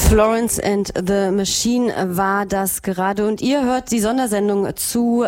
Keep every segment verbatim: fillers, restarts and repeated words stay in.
Florence and the Machine war das gerade und ihr hört die Sondersendung zu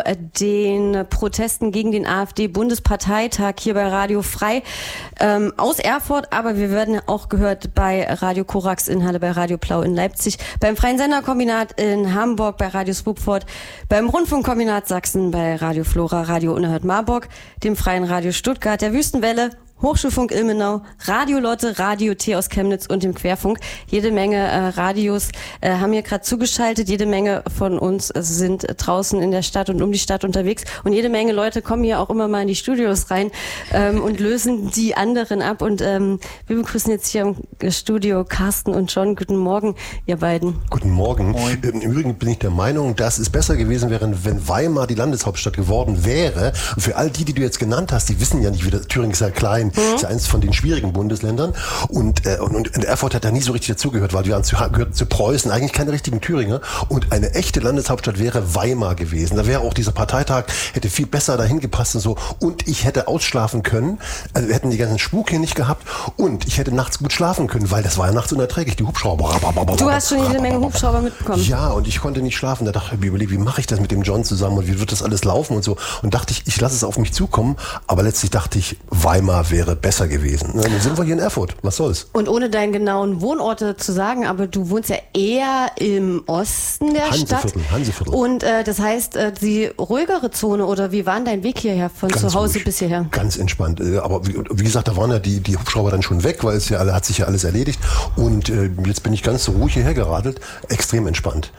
den Protesten gegen den AfD-Bundesparteitag hier bei Radio Frei ähm, aus Erfurt, aber wir werden auch gehört bei Radio Korax in Halle, bei Radio Plau in Leipzig, beim Freien Senderkombinat in Hamburg, bei Radio Swupford, beim Rundfunkkombinat Sachsen, bei Radio Flora, Radio Unerhört Marburg, dem Freien Radio Stuttgart, der Wüstenwelle, Hochschulfunk Ilmenau, Radio Lotte, Radio T aus Chemnitz und dem Querfunk. Jede Menge äh, Radios äh, haben hier gerade zugeschaltet. Jede Menge von uns äh, sind äh, draußen in der Stadt und um die Stadt unterwegs. Und jede Menge Leute kommen hier auch immer mal in die Studios rein ähm, und lösen die anderen ab. Und ähm, wir begrüßen jetzt hier im Studio Carsten und John. Guten Morgen, ihr beiden. Guten Morgen. Im Übrigen bin ich der Meinung, dass es besser gewesen wäre, wenn Weimar die Landeshauptstadt geworden wäre. Und für all die, die du jetzt genannt hast, die wissen ja nicht, wie das, Thüringen ist ja klein. Das ist ja eines von den schwierigen Bundesländern. Und, äh, und, und Erfurt hat da nie so richtig dazugehört, weil wir waren zu, gehörten zu Preußen, eigentlich keine richtigen Thüringer. Und eine echte Landeshauptstadt wäre Weimar gewesen. Da wäre auch dieser Parteitag, hätte viel besser dahin gepasst und so. Und ich hätte ausschlafen können. Also wir hätten die ganzen Spuk hier nicht gehabt. Und ich hätte nachts gut schlafen können, weil das war ja nachts unerträglich, die Hubschrauber. Du hast schon jede Menge Hubschrauber mitbekommen. Ja, und ich konnte nicht schlafen. Da dachte ich mir überlegt, wie mache ich das mit dem John zusammen und wie wird das alles laufen und so. Und dachte ich, ich lasse es auf mich zukommen. Aber letztlich dachte ich, Weimar wäre besser gewesen. Dann sind wir hier in Erfurt. Was soll's? Und ohne deinen genauen Wohnorte zu sagen, aber du wohnst ja eher im Osten der Hanseviertel, Stadt. Hanseviertel. Und äh, das heißt, äh, die ruhigere Zone, oder wie war dein Weg hierher von Ganz zu Hause ruhig. bis hierher? Ganz entspannt. Aber wie, wie gesagt, da waren ja die, die Hubschrauber dann schon weg, weil es ja alle, hat sich ja alles erledigt. Und äh, jetzt bin ich ganz ruhig hierher geradelt. Extrem entspannt.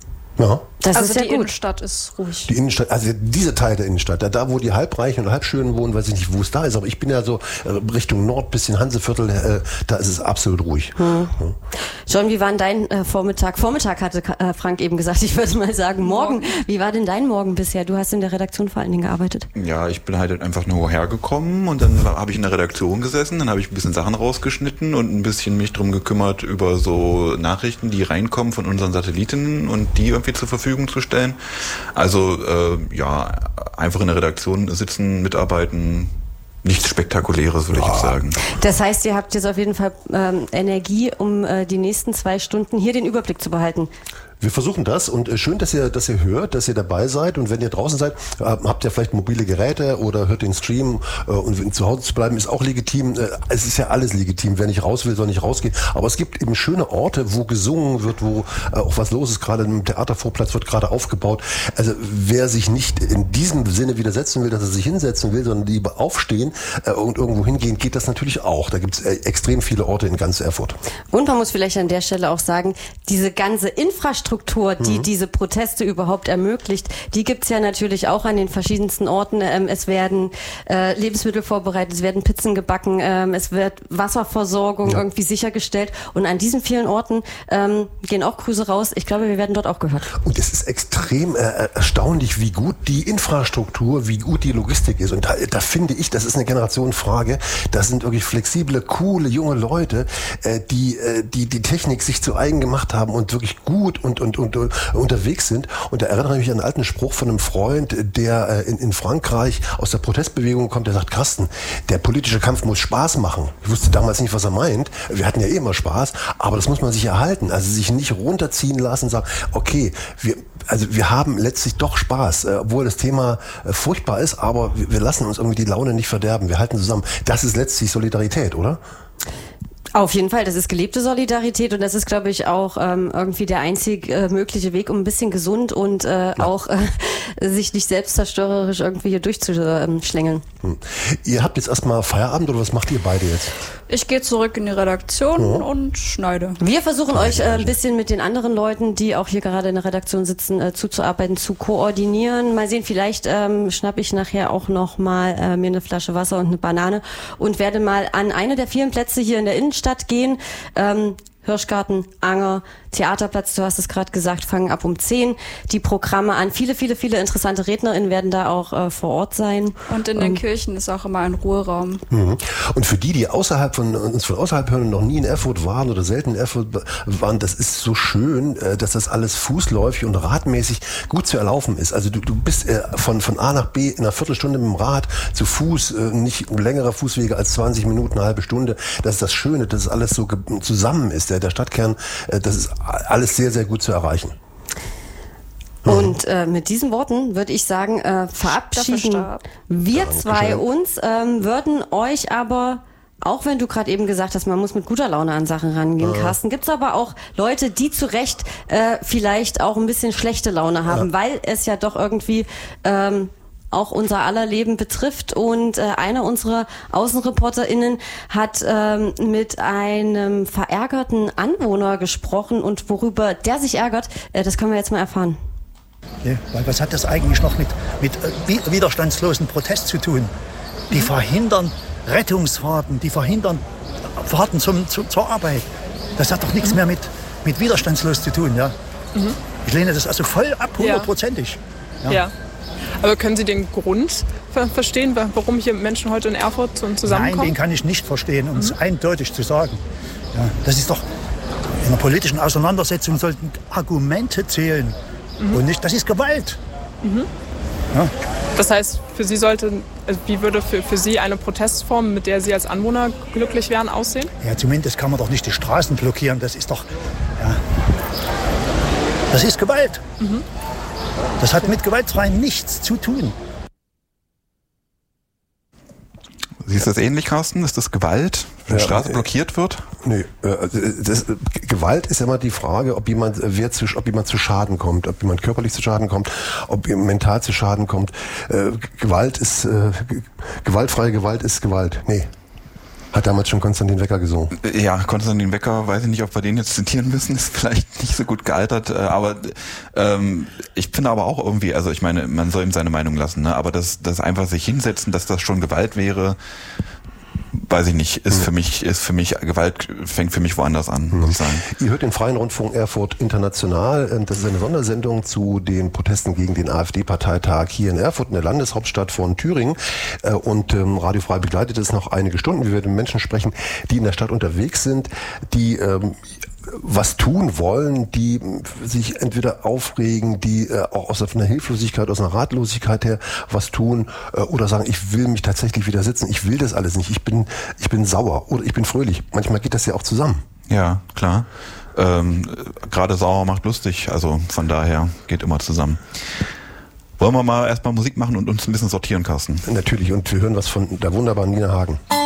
Ja. Das also ist ja die gut. Innenstadt ist ruhig. Die Innenstadt, also dieser Teil der Innenstadt, da, da wo die Halbreichen und Halbschönen wohnen, weiß ich nicht, wo es da ist, aber ich bin ja so äh, Richtung Nord, bisschen Hanseviertel, äh, da ist es absolut ruhig. Hm. Ja. John, wie war denn dein äh, Vormittag? Vormittag hatte äh, Frank eben gesagt, ich würde mal sagen morgen. morgen. Wie war denn dein Morgen bisher? Du hast in der Redaktion vor allen Dingen gearbeitet. Ja, ich bin halt einfach nur hergekommen und dann habe ich in der Redaktion gesessen, dann habe ich ein bisschen Sachen rausgeschnitten und ein bisschen mich drum gekümmert über so Nachrichten, die reinkommen von unseren Satelliten und die irgendwie zur Verfügung zu stellen. Also äh, ja, einfach in der Redaktion sitzen, mitarbeiten, nichts Spektakuläres, würde ich sagen. Das heißt, ihr habt jetzt auf jeden Fall ähm, Energie, um äh, die nächsten zwei Stunden hier den Überblick zu behalten. Wir versuchen das und äh, schön, dass ihr, dass ihr hört, dass ihr dabei seid und wenn ihr draußen seid, äh, habt ihr vielleicht mobile Geräte oder hört den Stream äh, und wenn zu Hause zu bleiben ist auch legitim. Äh, es ist ja alles legitim. Wer nicht raus will, soll nicht rausgehen. Aber es gibt eben schöne Orte, wo gesungen wird, wo äh, auch was los ist. Gerade im Theatervorplatz wird gerade aufgebaut. Also wer sich nicht in diesem Sinne widersetzen will, dass er sich hinsetzen will, sondern lieber aufstehen äh, und irgendwo hingehen, geht das natürlich auch. Da gibt es äh, extrem viele Orte in ganz Erfurt. Und man muss vielleicht an der Stelle auch sagen, diese ganze Infrastruktur, die mhm. diese Proteste überhaupt ermöglicht, die gibt's ja natürlich auch an den verschiedensten Orten. Ähm, es werden äh, Lebensmittel vorbereitet, es werden Pizzen gebacken, ähm, es wird Wasserversorgung ja. irgendwie sichergestellt. Und an diesen vielen Orten ähm, gehen auch Grüße raus. Ich glaube, wir werden dort auch gehört. Und es ist extrem äh, erstaunlich, wie gut die Infrastruktur, wie gut die Logistik ist. Und da, da finde ich, das ist eine Generationenfrage. Das sind wirklich flexible, coole, junge Leute, äh, die, äh, die die Technik sich zu eigen gemacht haben und wirklich gut und Und, und, und unterwegs sind. Und da erinnere ich mich an einen alten Spruch von einem Freund, der äh, in, in Frankreich aus der Protestbewegung kommt, der sagt, Carsten, der politische Kampf muss Spaß machen. Ich wusste damals nicht, was er meint. Wir hatten ja eh immer Spaß, aber das muss man sich erhalten. Also sich nicht runterziehen lassen und sagen, okay, wir, also wir haben letztlich doch Spaß, äh, obwohl das Thema äh, furchtbar ist, aber wir, wir lassen uns irgendwie die Laune nicht verderben. Wir halten zusammen. Das ist letztlich Solidarität, oder? Auf jeden Fall, das ist gelebte Solidarität und das ist, glaube ich, auch ähm, irgendwie der einzig äh, mögliche Weg, um ein bisschen gesund und äh, auch äh, sich nicht selbstzerstörerisch irgendwie hier durchzuschlängeln. Hm. Ihr habt jetzt erstmal Feierabend oder was macht ihr beide jetzt? Ich gehe zurück in die Redaktion ja. und schneide. Wir versuchen euch äh, ein bisschen mit den anderen Leuten, die auch hier gerade in der Redaktion sitzen, äh, zuzuarbeiten, zu koordinieren. Mal sehen, vielleicht ähm, schnappe ich nachher auch noch mal äh, mir eine Flasche Wasser und eine Banane und werde mal an eine der vielen Plätze hier in der Innenstadt gehen. Ähm, Hirschgarten, Anger, Theaterplatz, du hast es gerade gesagt, fangen ab um zehn die Programme an. Viele, viele, viele interessante RednerInnen werden da auch äh, vor Ort sein. Und in den ähm, Kirchen ist auch immer ein Ruheraum. Mhm. Und für die, die außerhalb von uns von außerhalb hören und noch nie in Erfurt waren oder selten in Erfurt waren, das ist so schön, dass das alles fußläufig und radmäßig gut zu erlaufen ist. Also du, du bist äh, von, von A nach B in einer Viertelstunde mit dem Rad zu Fuß, äh, nicht längere Fußwege als zwanzig Minuten, eine halbe Stunde. Das ist das Schöne, dass es alles so ge- zusammen ist. der, der Stadtkern, äh, das ist alles sehr, sehr gut zu erreichen. Und äh, mit diesen Worten würde ich sagen, äh, verabschieden wir zwei uns, ähm, würden euch aber, auch wenn du gerade eben gesagt hast, man muss mit guter Laune an Sachen rangehen, ja. Carsten, gibt's aber auch Leute, die zu Recht äh, vielleicht auch ein bisschen schlechte Laune haben, ja. weil es ja doch irgendwie ähm, auch unser aller Leben betrifft. Und äh, einer unserer AußenreporterInnen hat ähm, mit einem verärgerten Anwohner gesprochen und worüber der sich ärgert, äh, das können wir jetzt mal erfahren. Ja, weil was hat das eigentlich noch mit, mit äh, widerstandslosen Protest zu tun? Die mhm. verhindern Rettungsfahrten, die verhindern Fahrten zum, zu, zur Arbeit. Das hat doch nichts mhm. mehr mit, mit widerstandslos zu tun. Ja? Mhm. Ich lehne das also voll ab, hundertprozentig. Ja. Ja. Aber können Sie den Grund ver- verstehen, warum hier Menschen heute in Erfurt zusammenkommen? Nein, den kann ich nicht verstehen, um mhm. es eindeutig zu sagen. Ja, das ist doch, in einer politischen Auseinandersetzung sollten Argumente zählen. Mhm. Und nicht, das ist Gewalt. Mhm. Ja. Das heißt, für Sie sollte, wie würde für, für Sie eine Protestform, mit der Sie als Anwohner glücklich wären, aussehen? Ja, zumindest kann man doch nicht die Straßen blockieren. Das ist doch, ja, das ist Gewalt. Mhm. Das hat mit gewaltfrei nichts zu tun. Siehst du das ähnlich, Carsten? Ist das Gewalt, wenn die ja, Straße blockiert wird? Nee, das, Gewalt ist ja immer die Frage, ob jemand, wer zu, ob jemand zu Schaden kommt, ob jemand körperlich zu Schaden kommt, ob jemand mental zu Schaden kommt. Gewalt ist, gewaltfreie Gewalt ist Gewalt. Nee. Hat damals schon Konstantin Wecker gesungen. Ja, Konstantin Wecker, weiß ich nicht, ob wir den jetzt zitieren müssen, ist vielleicht nicht so gut gealtert, aber ähm, ich finde aber auch irgendwie, also ich meine, man soll ihm seine Meinung lassen, ne? Aber das, das einfach sich hinsetzen, dass das schon Gewalt wäre, weiß ich nicht, ist für mich, ist für mich, Gewalt fängt für mich woanders an, muss ich sagen. Ihr hört den Freien Rundfunk Erfurt International. Das ist eine Sondersendung zu den Protesten gegen den AfD-Parteitag hier in Erfurt, in der Landeshauptstadt von Thüringen. Und Radio Frei begleitet es noch einige Stunden. Wir werden mit Menschen sprechen, die in der Stadt unterwegs sind, die ähm, was tun wollen, die sich entweder aufregen, die äh, auch aus einer Hilflosigkeit, aus einer Ratlosigkeit her was tun äh, oder sagen, ich will mich tatsächlich wieder sitzen, ich will das alles nicht, ich bin ich bin sauer oder ich bin fröhlich. Manchmal geht das ja auch zusammen. Ja, klar. Ähm, gerade sauer macht lustig, also von daher geht immer zusammen. Wollen wir mal erstmal Musik machen und uns ein bisschen sortieren, Carsten? Natürlich, und wir hören was von der wunderbaren Nina Hagen.